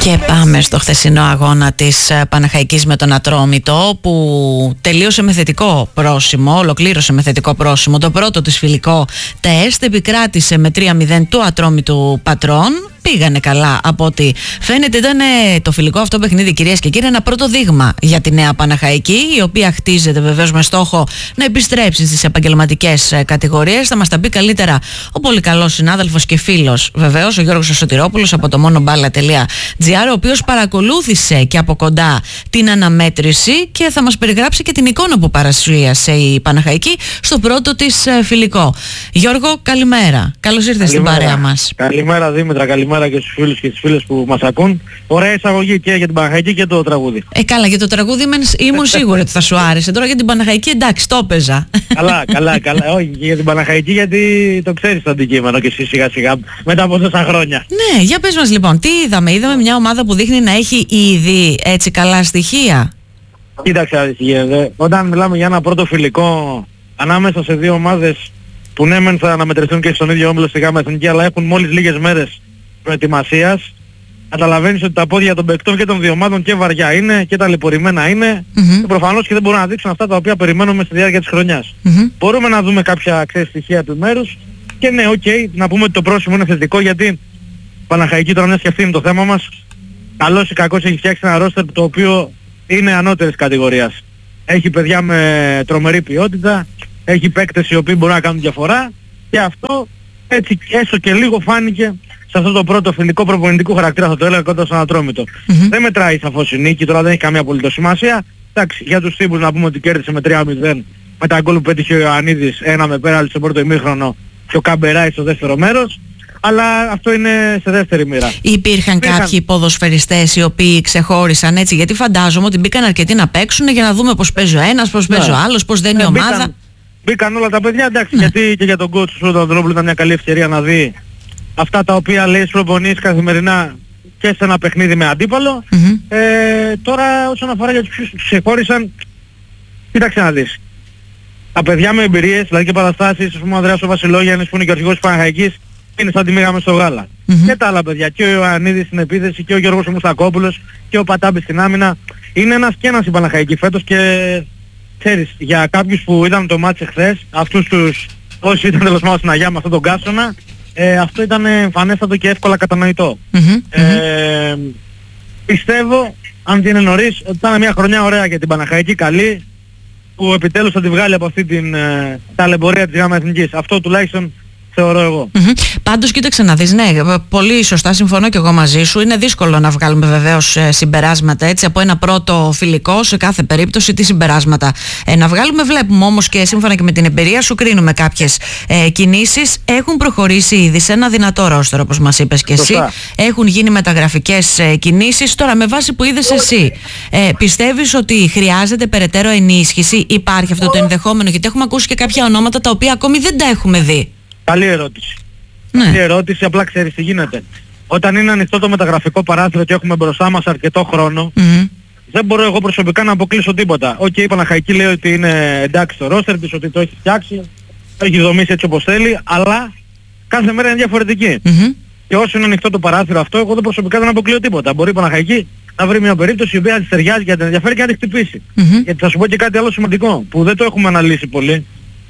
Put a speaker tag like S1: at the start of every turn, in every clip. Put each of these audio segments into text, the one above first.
S1: Και πάμε στο χθεσινό αγώνα της Παναχαϊκής με τον Ατρόμητο, που τελείωσε με θετικό πρόσημο, ολοκλήρωσε με θετικό πρόσημο το πρώτο της φιλικό τεστ, επικράτησε με 3-0 του Ατρόμητου πατρών. Πήγανε καλά από ό,τι φαίνεται. Ήταν το φιλικό αυτό παιχνίδι, κυρίες και κύριοι, ένα πρώτο δείγμα για τη νέα Παναχαϊκή, η οποία χτίζεται βεβαίως με στόχο να επιστρέψει στις επαγγελματικές κατηγορίες. Θα μας τα πει καλύτερα ο πολύ καλός συνάδελφος και φίλος βεβαίως, ο Γιώργος Σωτηρόπουλος από το monomballa.gr, ο οποίος παρακολούθησε και από κοντά την αναμέτρηση και θα μας περιγράψει και την εικόνα που παρουσίασε η Παναχαϊκή στο πρώτο της φιλικό. Γιώργο, καλημέρα. Καλώς ήρθες στην παρέα μας.
S2: Καλημέρα Δήμητρα, καλημέρα και στους φίλους και τις φίλες που μας ακούν. Ωραία εισαγωγή και για την Παναχαϊκή και το τραγούδι.
S1: Καλά, για το τραγούδι ήμουν σίγουρη ότι θα σου άρεσε. Τώρα για την Παναχαϊκή, εντάξει, το έπαιζα.
S2: Καλά. Όχι, για την Παναχαϊκή, γιατί το ξέρεις το αντικείμενο και εσύ σιγά σιγά μετά από τόσα χρόνια.
S1: Ναι, για πες μας λοιπόν, τι είδαμε? Είδαμε μια ομάδα που δείχνει να έχει ήδη έτσι καλά στοιχεία.
S2: Κοίταξε, όταν μιλάμε για ένα πρώτο φιλικό ανάμεσα σε δύο ομάδες που ναι μεν θα αναμετρηθούν και στον ίδιο όμιλο στη ΓΑΜΑ Εθνική, αλλά έχουν μόλις λίγες μέρες προετοιμασίας, καταλαβαίνεις ότι τα πόδια των παικτών και των δύο ομάδων και βαριά είναι και ταλαιπωρημένα είναι, και προφανώς και δεν μπορούν να δείξουν αυτά τα οποία περιμένουμε στη διάρκεια της χρονιάς. Μπορούμε να δούμε κάποια στοιχεία του μέρους και ναι, να πούμε ότι το πρόσημο είναι θετικό, γιατί Παναχαϊκή, τώρα μιας και αυτή είναι το θέμα μας, καλός ή κακός έχει φτιάξει ένα ρόστερ το οποίο είναι ανώτερης κατηγορίας. Έχει παιδιά με τρομερή ποιότητα, έχει παίκτες οι οποίοι μπορούν να κάνουν διαφορά, και αυτό έτσι έστω και λίγο φάνηκε σε αυτό το πρώτο φιλικό προπονητικού χαρακτήρα, θα το έλεγα, κοντά στον Ατρόμητο. Δεν μετράει σαφώς η νίκη, τώρα δεν έχει καμία απολύτως σημασία. Εντάξει, για τους τύπους να πούμε ότι κέρδισε με 3-0 με τα γκολ που πέτυχε ο Ιωαννίδης, ένα με πέραλι στο πρώτο ημίχρονο και ο Καμπεράης στο δεύτερο μέρος. Αλλά αυτό είναι σε δεύτερη μοίρα. Υπήρχαν
S1: κάποιοι ποδοσφαιριστές οι οποίοι ξεχώρισαν έτσι? Γιατί φαντάζομαι ότι μπήκαν αρκετοί να παίξουν για να δούμε πώς παίζει ο ένας, πώς παίζει ο άλλος, πώς δεν είναι η ομάδα.
S2: Μπήκαν όλα τα παιδιά, εντάξει, γιατί και για τον coach του Σωτηρόπουλου ήταν μια καλή ευκαιρία να δει αυτά τα οποία λέει στους προπονήσεις καθημερινά και σε ένα παιχνίδι με αντίπαλο. Τώρα όσον αφορά για τους ξεχώρισαν, κοίταξε να δεις. Τα παιδιά με εμπειρίες, δηλαδή και παραστάσεις, ας πούμε ο Ανδρέας ο Βασιλόγιαννης που είναι και ο αρχηγός της Παναχαϊκής, είναι σαν τη μίγα μες στο γάλα. Και τα άλλα παιδιά, και ο Ιωαννίδης στην επίθεση και ο Γιώργος ο Μουστακόπουλος και ο Πατάμπης στην άμυνα. Είναι ένας και ένας η Παναχαϊκή φέτος, και ξέρεις, για κάποιους που είδαν το μάτς εχθές, αυτούς τους όσοι ήταν τέλος πάντων στην Αγιά με αυτόν τον καύσωνα, αυτό ήταν εμφανέστατο και εύκολα κατανοητό. Πιστεύω, αν και είναι νωρίς, ότι ήταν μια χρονιά ωραία για την Παναχαϊκή, καλή, που επιτέλους θα τη βγάλει από αυτή την ταλαιπωρία της ΓΑΜΑ Εθνικής. Αυτό τουλάχιστον θεωρώ εγώ.
S1: Πάντως κοίταξε να δεις, ναι, πολύ σωστά, συμφωνώ και εγώ μαζί σου. Είναι δύσκολο να βγάλουμε βεβαίως συμπεράσματα έτσι από ένα πρώτο φιλικό, σε κάθε περίπτωση τι συμπεράσματα να βγάλουμε. Βλέπουμε όμως και σύμφωνα και με την εμπειρία σου, κρίνουμε κάποιες κινήσεις. Έχουν προχωρήσει ήδη σε ένα δυνατό ρόστερο, όπως μας είπες και εσύ. Έχουν γίνει μεταγραφικές κινήσεις. Τώρα με βάση που είδες εσύ, πιστεύεις ότι χρειάζεται περαιτέρω ενίσχυση? Υπάρχει αυτό το ενδεχόμενο? Γιατί έχουμε ακούσει και κάποια ονόματα τα οποία ακόμη δεν τα έχουμε δει.
S2: Καλή ερώτηση. Καλή ερώτηση, απλά ξέρεις τι γίνεται. Όταν είναι ανοιχτό το μεταγραφικό παράθυρο και έχουμε μπροστά μας αρκετό χρόνο, δεν μπορώ εγώ προσωπικά να αποκλείσω τίποτα. Η Παναχαϊκή λέει ότι είναι εντάξει το ρόστερ της, ότι το έχει φτιάξει, το έχει δομήσει έτσι όπως θέλει, αλλά κάθε μέρα είναι διαφορετική. Και όσο είναι ανοιχτό το παράθυρο αυτό, εγώ προσωπικά δεν αποκλείω τίποτα. Μπορεί η Παναχαϊκή να βρει μια περίπτωση η οποία της ταιριάζει και να την ενδιαφέρει και να τη χτυπήσει. Γιατί θα σου πω και κάτι άλλο σημαντικό, που δεν το έχουμε αναλύσει πολύ,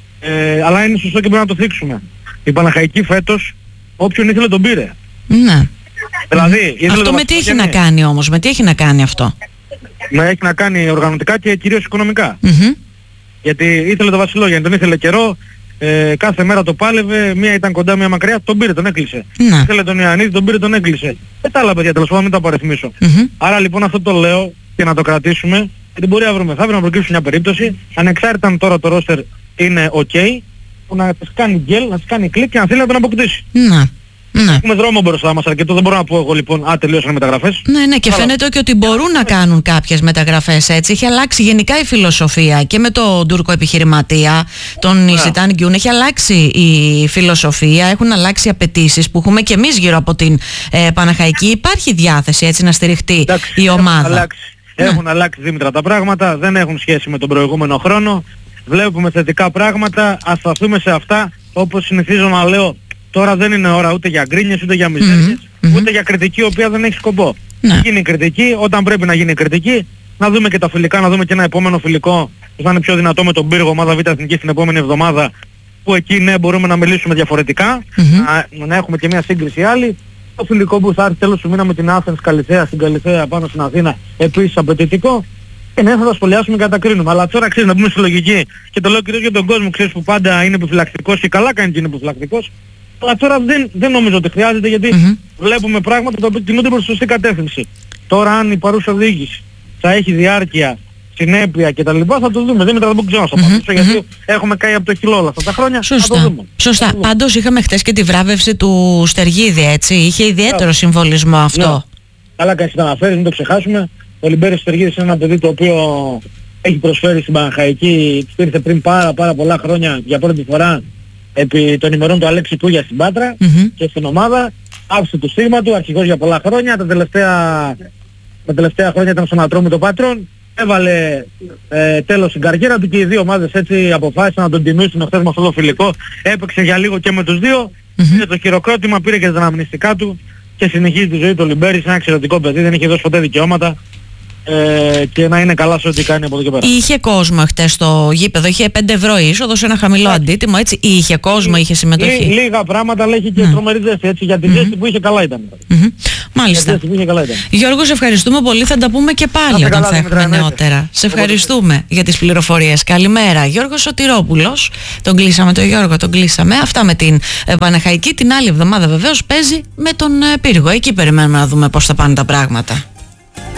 S2: αλλά είναι σωστό και πρέπει να το θίξουμε. Η Παναχαϊκή φέτος όποιον ήθελε τον πήρε.
S1: Ναι.
S2: Δηλαδή,
S1: αυτό με τι έχει να κάνει όμως, με τι έχει να κάνει αυτό?
S2: Έχει να κάνει οργανωτικά και κυρίως οικονομικά. Γιατί ήθελε τον Βασιλόγιαννη, τον ήθελε καιρό, κάθε μέρα το πάλευε, μία ήταν κοντά, μία μακριά, τον πήρε, τον έκλεισε. Ήθελε τον Ιωαννίδη, τον πήρε, τον έκλεισε. Τα άλλα παιδιά, τέλος πάντων, μην τα απαριθμίσω. Άρα λοιπόν αυτό το λέω και να το κρατήσουμε, γιατί μπορεί να βρούμε, θα βρούμε να προκύψει μια περίπτωση, ανεξάρτητα αν τώρα το ρόστερ είναι που να της κάνει γκέλ, να της κάνει κλικ και να θέλει να τον αποκτήσει. Έχουμε δρόμο μπροστά μας αρκετό, δεν μπορώ να πω εγώ λοιπόν, τελείωσαν οι μεταγραφές.
S1: Ναι, και φαίνεται και ότι μπορούν να κάνουν κάποιες μεταγραφές έτσι. Έχει αλλάξει γενικά η φιλοσοφία και με τον Τούρκο επιχειρηματία, τον Ισιτάν Γκιούν, έχει αλλάξει η φιλοσοφία, έχουν αλλάξει οι απαιτήσεις που έχουμε και εμείς γύρω από την Παναχαϊκή. Υπάρχει διάθεση έτσι να στηριχτεί η ομάδα.
S2: Έχουν αλλάξει Δήμητρα τα πράγματα, δεν έχουν σχέση με τον προηγούμενο χρόνο. Βλέπουμε θετικά πράγματα, ας σταθούμε σε αυτά, όπως συνηθίζω να λέω. Τώρα δεν είναι ώρα ούτε για γκρίνιες, ούτε για μιζέριες, ούτε για κριτική η οποία δεν έχει σκοπό.
S1: Ναι.
S2: Γίνει κριτική, όταν πρέπει να γίνει κριτική, να δούμε και τα φιλικά, να δούμε και ένα επόμενο φιλικό που θα είναι πιο δυνατό με τον Πύργο, ομάδα Β' Εθνική την επόμενη εβδομάδα, που εκεί ναι μπορούμε να μιλήσουμε διαφορετικά, να έχουμε και μια σύγκριση άλλη. Το φιλικό που θα έρθει τέλος του μήνα με την Athens Καλυθέα, στην Καλυθέα πάνω στην Αθήνα, επίσης απαιτητικό. Και ναι, θα τα σχολιάσουμε και θα τα κρίνουμε. Αλλά τώρα ξέρεις, να πούμε στη λογική, και το λέω κυρίως για τον κόσμο, ξέρεις, που πάντα είναι επιφυλακτικός και καλά κάνει και είναι επιφυλακτικός. Αλλά τώρα δεν νομίζω ότι χρειάζεται, γιατί βλέπουμε πράγματα τα οποία κινούνται προς τη σωστή κατεύθυνση. Τώρα αν η παρούσα διοίκηση θα έχει διάρκεια, συνέπεια κτλ. Θα το δούμε. Δεν μετά δεν ξέρω να το απαντήσω, γιατί έχουμε καεί από το χειλό όλα αυτά τα χρόνια.
S1: Σωστά.
S2: Θα το δούμε.
S1: Σωστά. Πάντως είχαμε χτες και τη βράβευση του Στεργίδη, έτσι. Είχε ιδιαίτερο συμβολισμό αυτό.
S2: Ναι. Καλά κάνεις να αναφέρεις, μην το ξεχάσουμε. Ο Λιμπέρης Στεργίδης είναι ένα παιδί το οποίο έχει προσφέρει στην Παναχαϊκή, ήρθε πριν πάρα πολλά χρόνια για πρώτη φορά επί των ημερών του Αλέξη Κούγια στην Πάτρα και στην ομάδα. Άφησε το στίγμα του, αρχηγός για πολλά χρόνια. Τα τελευταία χρόνια ήταν στον Ατρόμητο Πάτρων. Έβαλε τέλος στην καριέρα του και οι δύο ομάδες έτσι αποφάσισαν να τον τιμήσουν χθες με αυτό το φιλικό. Έπαιξε για λίγο και με τους δύο. Πήρε το χειροκρότημα, πήρε και τα αναμνηστικά του και συνεχίζει τη ζωή του Λιμπέρης. Είναι ένα εξαιρετικό παιδί, δεν είχε δώσει ποτέ δικαιώματα. Και να είναι καλά σε ό,τι κάνει από εδώ και πέρα.
S1: Είχε κόσμο χτες στο γήπεδο, είχε 5 ευρώ είσοδος, ένα χαμηλό αντίτιμο, έτσι. Είχε κόσμο, είχε συμμετοχή.
S2: Λίγα πράγματα, αλλά είχε και τρομερή ζέστη, έτσι. Για τη ζέστη που είχε καλά ήταν.
S1: Μάλιστα. Γιώργο, σε ευχαριστούμε πολύ. Θα τα πούμε και πάλι όταν θα έχουμε νεότερα. Σε ευχαριστούμε για τις πληροφορίες. Καλημέρα. Γιώργος Σωτηρόπουλος. Τον κλείσαμε, τον Γιώργο, τον κλείσαμε. Αυτά με την Παναχαϊκή. Την άλλη εβδομάδα βεβαίως παίζει με τον Πύργο. Εκεί περιμένουμε να δούμε πώς θα πάνε τα πράγματα.